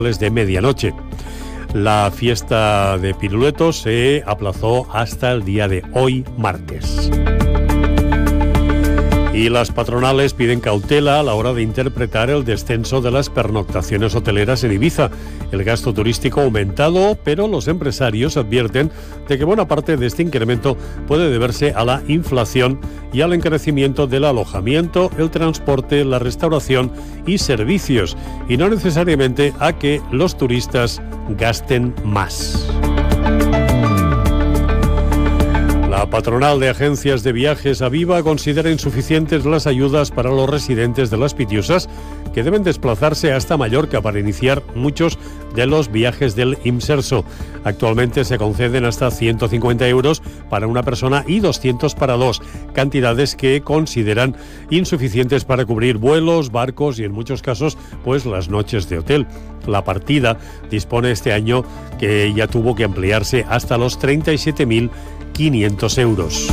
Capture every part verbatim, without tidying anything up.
de medianoche. La fiesta de Piruletos se aplazó hasta el día de hoy, martes. Y las patronales piden cautela a la hora de interpretar el descenso de las pernoctaciones hoteleras en Ibiza. El gasto turístico ha aumentado, pero los empresarios advierten de que buena parte de este incremento puede deberse a la inflación y al encarecimiento del alojamiento, el transporte, la restauración y servicios, y no necesariamente a que los turistas gasten más. La patronal de agencias de viajes Aviva considera insuficientes las ayudas para los residentes de Las Pitiusas, que deben desplazarse hasta Mallorca para iniciar muchos de los viajes del Imserso. Actualmente se conceden hasta ciento cincuenta euros para una persona y doscientos para dos, cantidades que consideran insuficientes para cubrir vuelos, barcos y en muchos casos pues las noches de hotel. La partida dispone este año que ya tuvo que ampliarse hasta los treinta y siete mil quinientos euros.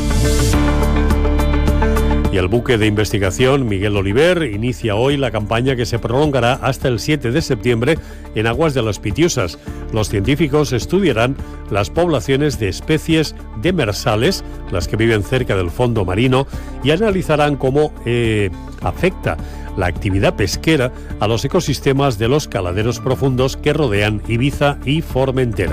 Y el buque de investigación Miguel Oliver inicia hoy la campaña que se prolongará hasta el siete de septiembre en aguas de Las Pitiusas. Los científicos estudiarán las poblaciones de especies demersales, las que viven cerca del fondo marino, y analizarán cómo eh, afecta la actividad pesquera a los ecosistemas de los caladeros profundos que rodean Ibiza y Formentera.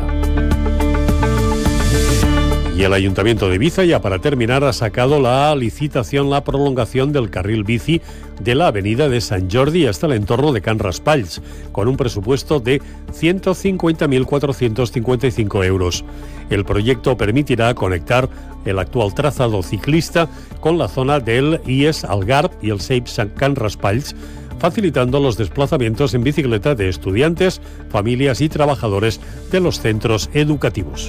Y el Ayuntamiento de Ibiza, ya para terminar, ha sacado la licitación, la prolongación del carril bici de la avenida de Sant Jordi hasta el entorno de Can Raspalls, con un presupuesto de ciento cincuenta mil cuatrocientos cincuenta y cinco euros. El proyecto permitirá conectar el actual trazado ciclista con la zona del I E S Algarb y el S E I P Can Raspalls, facilitando los desplazamientos en bicicleta de estudiantes, familias y trabajadores de los centros educativos.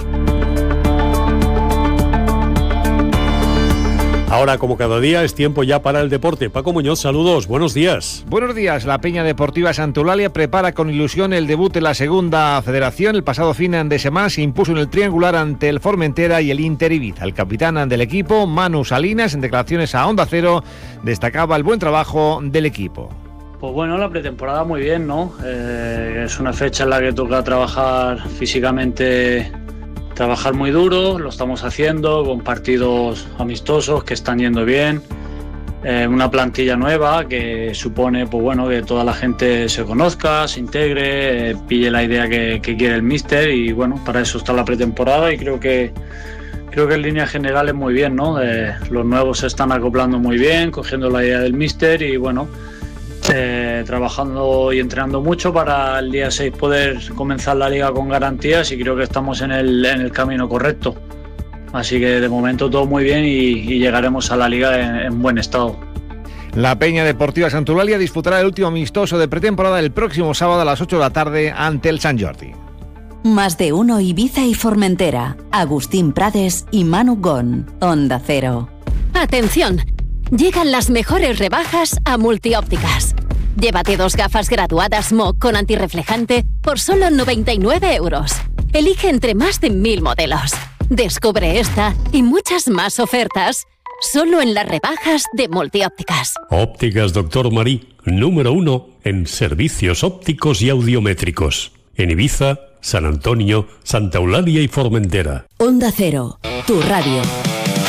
Ahora, como cada día, es tiempo ya para el deporte. Paco Muñoz, saludos, buenos días. Buenos días. La Peña Deportiva Santa Eulalia prepara con ilusión el debut en la segunda federación. El pasado fin de semana se impuso en el triangular ante el Formentera y el Inter Ibiza. El capitán del equipo, Manu Salinas, en declaraciones a Onda Cero, destacaba el buen trabajo del equipo. Pues bueno, la pretemporada muy bien, ¿no? Eh, es una fecha en la que toca trabajar físicamente, trabajar muy duro, lo estamos haciendo con partidos amistosos que están yendo bien, eh, una plantilla nueva que supone pues bueno, que toda la gente se conozca, se integre, eh, pille la idea que, que quiere el míster, y bueno, para eso está la pretemporada, y creo que creo que en líneas generales muy bien, ¿no? Eh, los nuevos se están acoplando muy bien, cogiendo la idea del míster y bueno, Eh, trabajando y entrenando mucho para el día seis poder comenzar la liga con garantías, y creo que estamos en el, en el camino correcto. Así que de momento todo muy bien y, y llegaremos a la liga en, en buen estado. La Peña Deportiva Santa Eulalia disputará el último amistoso de pretemporada el próximo sábado a las ocho de la tarde ante el Sant Jordi. Más de uno Ibiza y Formentera. Agustín Prades y Manu Gon. Onda Cero. Atención. Llegan las mejores rebajas a Multiópticas. Llévate dos gafas graduadas M O con antirreflejante por solo noventa y nueve euros. Elige entre más de mil modelos. Descubre esta y muchas más ofertas solo en las rebajas de Multiópticas. Ópticas Doctor Marí, número uno en servicios ópticos y audiométricos. En Ibiza, San Antonio, Santa Eulalia y Formentera. Onda Cero, tu radio.